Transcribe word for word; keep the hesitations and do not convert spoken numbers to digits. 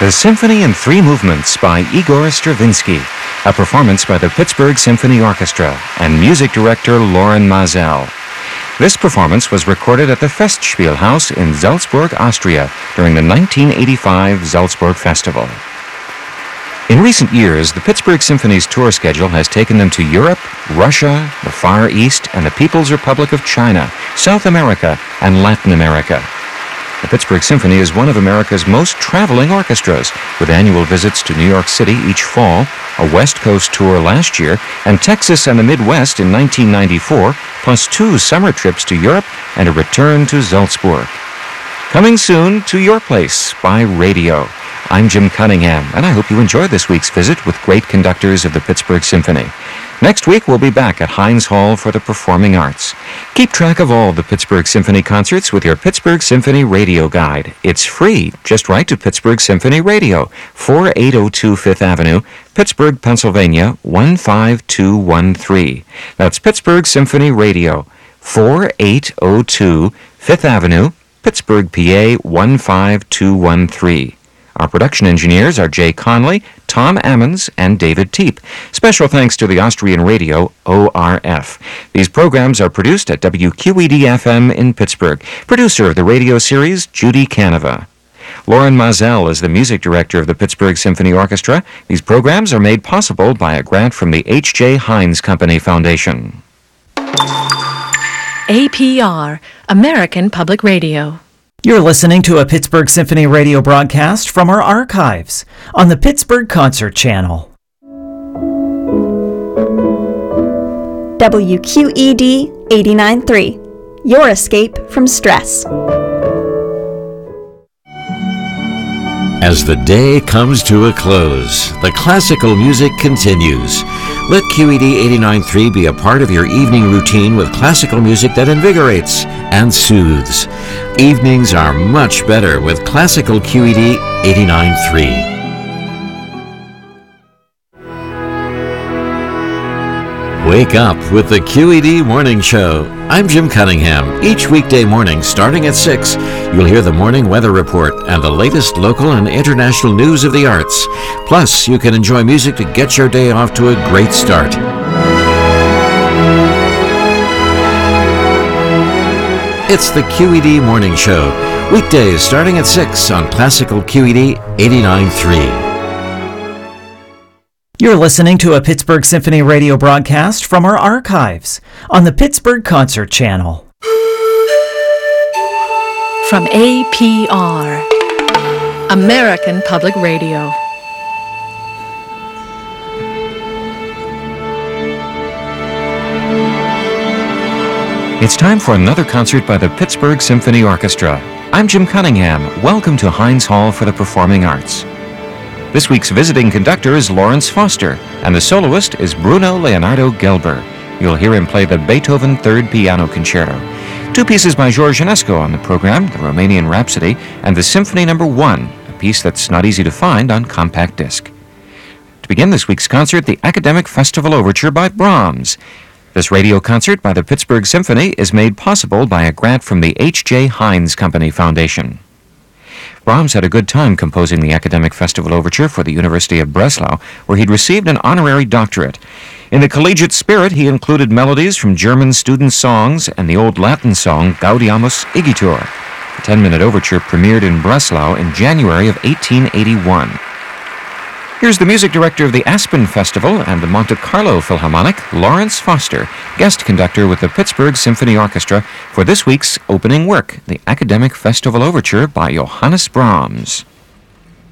The Symphony in Three Movements by Igor Stravinsky, a performance by the Pittsburgh Symphony Orchestra and music director Loren Maazel. This performance was recorded at the Festspielhaus in Salzburg, Austria during the nineteen eighty-five Salzburg Festival. In recent years, the Pittsburgh Symphony's tour schedule has taken them to Europe, Russia, the Far East, and the People's Republic of China, South America, and Latin America. The Pittsburgh Symphony is one of America's most traveling orchestras, with annual visits to New York City each fall, a West Coast tour last year, and Texas and the Midwest in nineteen ninety-four, plus two summer trips to Europe and a return to Salzburg. Coming soon to your place by radio. I'm Jim Cunningham, and I hope you enjoyed this week's visit with great conductors of the Pittsburgh Symphony. Next week, we'll be back at Heinz Hall for the Performing Arts. Keep track of all the Pittsburgh Symphony concerts with your Pittsburgh Symphony Radio Guide. It's free. Just write to Pittsburgh Symphony Radio, forty-eight oh two Fifth Avenue, Pittsburgh, Pennsylvania, one five two one three. That's Pittsburgh Symphony Radio, forty-eight oh two Fifth Avenue, Pittsburgh, P A, one five two one three. Our production engineers are Jay Conley, Tom Ammons, and David Teep. Special thanks to the Austrian radio, O R F. These programs are produced at W Q E D F M in Pittsburgh. Producer of the radio series, Judy Canova. Loren Maazel is the music director of the Pittsburgh Symphony Orchestra. These programs are made possible by a grant from the H J. Heinz Company Foundation. A P R, American Public Radio. You're listening to a Pittsburgh Symphony radio broadcast from our archives on the Pittsburgh Concert Channel. W Q E D eighty-nine point three, your escape from stress. As the day comes to a close, the classical music continues. Let Q E D eighty-nine point three be a part of your evening routine with classical music that invigorates and soothes. Evenings are much better with classical Q E D eighty-nine point three. Wake up with the Q E D Morning Show. I'm Jim Cunningham. Each weekday morning, starting at six, you'll hear the morning weather report and the latest local and international news of the arts. Plus, you can enjoy music to get your day off to a great start. It's the Q E D Morning Show. Weekdays starting at six on Classical Q E D eighty-nine point three. You're listening to a Pittsburgh Symphony radio broadcast from our archives on the Pittsburgh Concert Channel. From A P R, American Public Radio. It's time for another concert by the Pittsburgh Symphony Orchestra. I'm Jim Cunningham. Welcome to Heinz Hall for the Performing Arts. This week's visiting conductor is Lawrence Foster, and the soloist is Bruno Leonardo Gelber. You'll hear him play the Beethoven Third Piano Concerto. Two pieces by George Enescu on the program, the Romanian Rhapsody, and the Symphony Number One, a piece that's not easy to find on compact disc. To begin this week's concert, the Academic Festival Overture by Brahms. This radio concert by the Pittsburgh Symphony is made possible by a grant from the H J. Heinz Company Foundation. Brahms had a good time composing the Academic Festival Overture for the University of Breslau, where he'd received an honorary doctorate. In the collegiate spirit, he included melodies from German student songs and the old Latin song Gaudeamus Igitur. The ten-minute overture premiered in Breslau in January of eighteen eighty-one. Here's the music director of the Aspen Festival and the Monte Carlo Philharmonic, Lawrence Foster, guest conductor with the Pittsburgh Symphony Orchestra for this week's opening work, the Academic Festival Overture by Johannes Brahms.